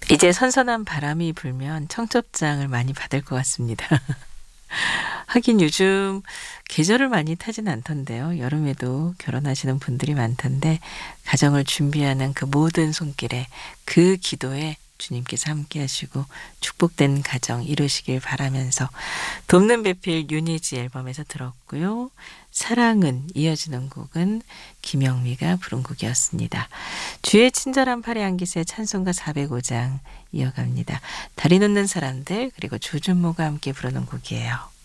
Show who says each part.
Speaker 1: 이제 선선한 바람이 불면 청첩장을 많이 받을 것 같습니다. 하긴 요즘 계절을 많이 타진 않던데요. 여름에도 결혼하시는 분들이 많던데 가정을 준비하는 그 모든 손길에 그 기도에 주님께서 함께 하시고 축복된 가정 이루시길 바라면서 돕는 배필 윤희지 앨범에서 들었고요. 사랑은 이어지는 곡은 김영미가 부른 곡이었습니다. 주의 친절한 팔에 안기세 찬송가 405장 이어갑니다. 다리 놓는 사람들 그리고 조준모가 함께 부르는 곡이에요.